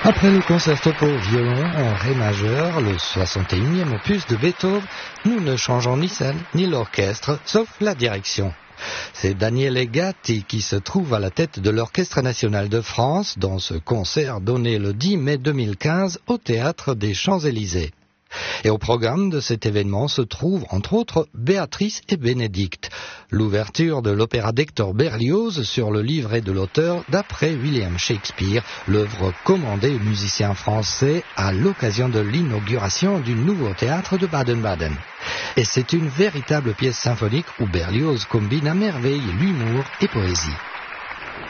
Après le concerto pour violon en ré majeur, le 61e opus de Beethoven, nous ne changeons ni celle ni l'orchestre, sauf la direction. C'est Daniele Gatti qui se trouve à la tête de l'Orchestre national de France dans ce concert donné le 10 mai 2015 au Théâtre des Champs-Élysées. Et au programme de cet événement se trouvent entre autres Béatrice et Bénédicte, l'ouverture de l'opéra d'Hector Berlioz sur le livret de l'auteur d'après William Shakespeare, l'œuvre commandée aux musiciens français à l'occasion de l'inauguration du nouveau théâtre de Baden-Baden. Et c'est une véritable pièce symphonique où Berlioz combine à merveille l'humour et poésie.